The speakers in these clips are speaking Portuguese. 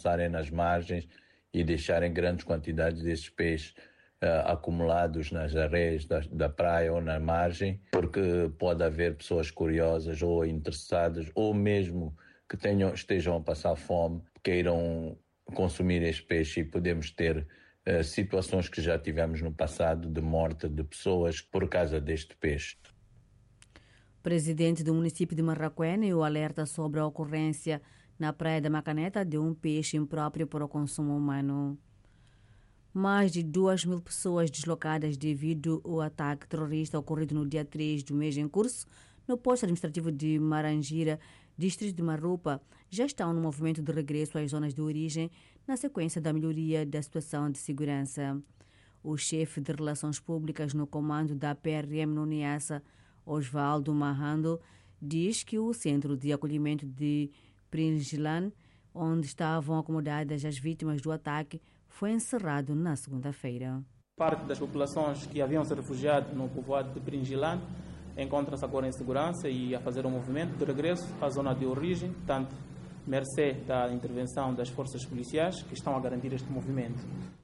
passarem nas margens e deixarem grandes quantidades desses peixes acumulados nas areias da praia ou na margem, porque pode haver pessoas curiosas ou interessadas, ou mesmo que estejam a passar fome, queiram consumir este peixe, e podemos ter situações que já tivemos no passado de morte de pessoas por causa deste peixe. Presidente do município de Marraquene o alerta sobre a ocorrência na praia da Macaneta de um peixe impróprio para o consumo humano. Mais de 2.000 pessoas deslocadas devido ao ataque terrorista ocorrido no dia 3 do mês em curso no posto administrativo de Marangira, distrito de Marrupa, já estão no movimento de regresso às zonas de origem na sequência da melhoria da situação de segurança. O chefe de Relações Públicas no comando da PRM no Niassa, Osvaldo Mahando, diz que o centro de acolhimento de Pringilan, onde estavam acomodadas as vítimas do ataque, foi encerrado na segunda-feira. Parte das populações que haviam se refugiado no povoado de Pringilan encontra-se agora em segurança e a fazer um movimento de regresso à zona de origem, tanto mercê da intervenção das forças policiais que estão a garantir este movimento.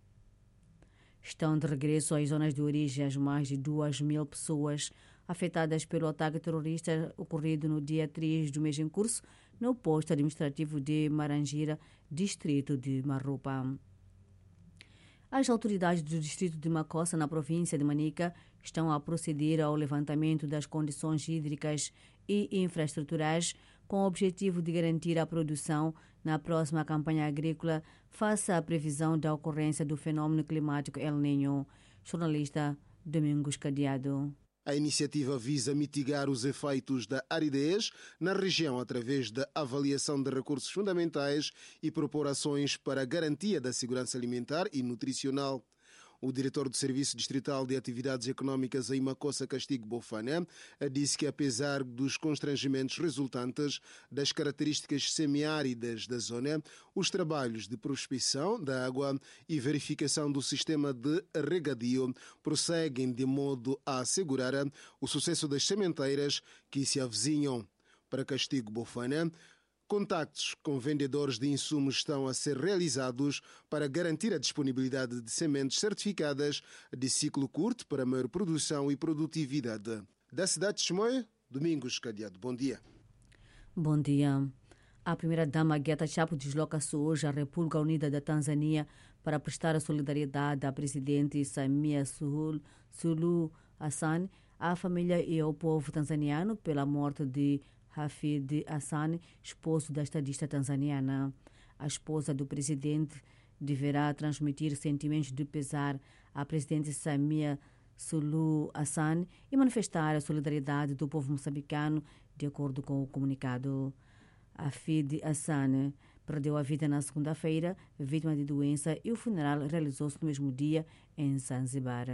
Estão de regresso às zonas de origem as mais de 2.000 pessoas afetadas pelo ataque terrorista ocorrido no dia 3 do mês em curso no posto administrativo de Marangira, distrito de Marrupa. As autoridades do distrito de Macossa, na província de Manica, estão a proceder ao levantamento das condições hídricas e infraestruturais com o objetivo de garantir a produção na próxima campanha agrícola face à previsão da ocorrência do fenômeno climático El Niño. Jornalista Domingos Cadeado. A iniciativa visa mitigar os efeitos da aridez na região através da avaliação de recursos fundamentais e propor ações para a garantia da segurança alimentar e nutricional. O diretor do Serviço Distrital de Atividades Econômicas em Macossa, Castigo Bofana, disse que, apesar dos constrangimentos resultantes das características semiáridas da zona, os trabalhos de prospecção da água e verificação do sistema de regadio prosseguem de modo a assegurar o sucesso das sementeiras que se avizinham. Para Castigo Bofana, contactos com vendedores de insumos estão a ser realizados para garantir a disponibilidade de sementes certificadas de ciclo curto para maior produção e produtividade. Da cidade de Chimoio, Domingos Cadeado. Bom dia. Bom dia. A primeira-dama Guetta Chapo desloca-se hoje à República Unida da Tanzânia para prestar a solidariedade à presidente Samia Suluhu Hassan, à família e ao povo tanzaniano pela morte de Hafidh Hassan, esposo da estadista tanzaniana. A esposa do presidente deverá transmitir sentimentos de pesar à presidente Samia Suluhu Hassan e manifestar a solidariedade do povo moçambicano, de acordo com o comunicado. Hafidh Hassan perdeu a vida na segunda-feira, vítima de doença, e o funeral realizou-se no mesmo dia em Zanzibar.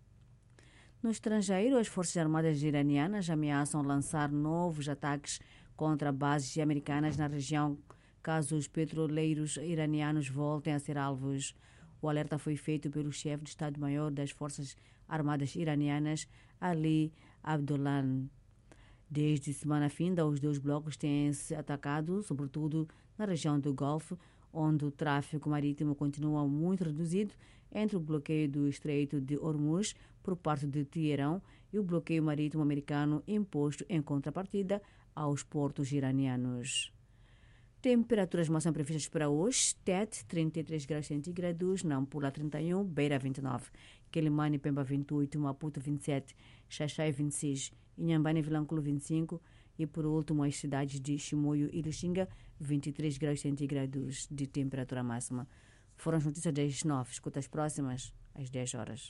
No estrangeiro, as Forças Armadas iranianas ameaçam lançar novos ataques contra bases americanas na região, caso os petroleiros iranianos voltem a ser alvos. O alerta foi feito pelo chefe de Estado-Maior das Forças Armadas iranianas, Ali Abdollah. Desde semana finda, os dois blocos têm-se atacado, sobretudo na região do Golfo, onde o tráfego marítimo continua muito reduzido entre o bloqueio do Estreito de Hormuz por parte de Teherão e o bloqueio marítimo americano imposto em contrapartida aos portos iranianos. Temperaturas máximas previstas para hoje: Tete, 33 graus centígrados, Nampula 31, Beira 29, Quelimane, Pemba 28, Maputo 27, Xaixai 26, Inhambane e Vilanculo 25 e, por último, as cidades de Chimoio e Lixinga, 23 graus centígrados de temperatura máxima. Foram as notícias das 9. Escuta as próximas às 10 horas.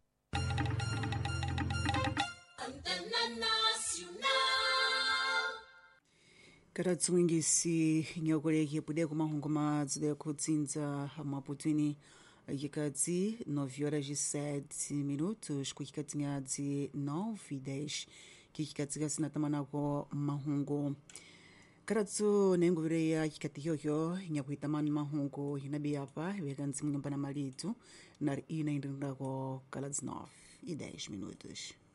karatsuingisi nyokoleki pudeko mahungu madzida kutsinza maputwini yikadzi 9 horas e 7 minutos kuikatsingadzi 9:10 kikikatsikasina tamanako mahungu karatsu nenguvireya kikati hyohyo nyakuitamani mahungu hinabiyapa ivekantsimunyambana malitu nari ina indrindako kaladzi 9:10 minutos.